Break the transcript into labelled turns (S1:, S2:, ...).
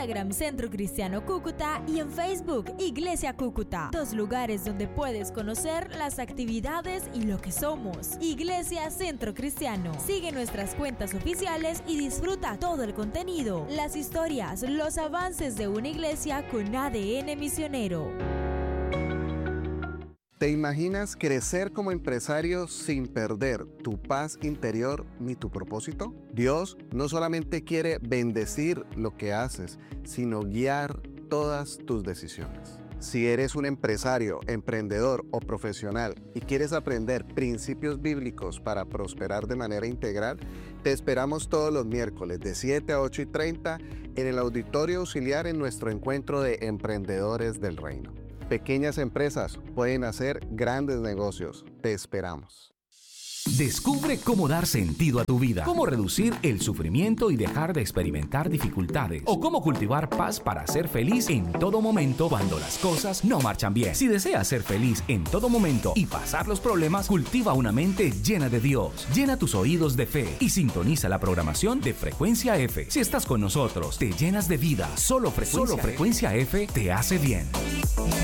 S1: Instagram Centro Cristiano Cúcuta y en Facebook Iglesia Cúcuta. 2 lugares donde puedes conocer las actividades y lo que somos. Iglesia Centro Cristiano. Sigue nuestras cuentas oficiales y disfruta todo el contenido, las historias, los avances de una iglesia con ADN misionero.
S2: ¿Te imaginas crecer como empresario sin perder tu paz interior ni tu propósito? Dios no solamente quiere bendecir lo que haces, sino guiar todas tus decisiones. Si eres un empresario, emprendedor o profesional y quieres aprender principios bíblicos para prosperar de manera integral, te esperamos todos los miércoles de 7 a 8:30 en el Auditorio Auxiliar en nuestro encuentro de Emprendedores del Reino. Pequeñas empresas pueden hacer grandes negocios. Te esperamos.
S3: Descubre cómo dar sentido a tu vida, cómo reducir el sufrimiento y dejar de experimentar dificultades, o cómo cultivar paz para ser feliz en todo momento cuando las cosas no marchan bien. Si deseas ser feliz en todo momento y pasar los problemas, cultiva una mente llena de Dios. Llena tus oídos de fe y sintoniza la programación de Frecuencia F. Si estás con nosotros, te llenas de vida. Solo Frecuencia F te hace bien.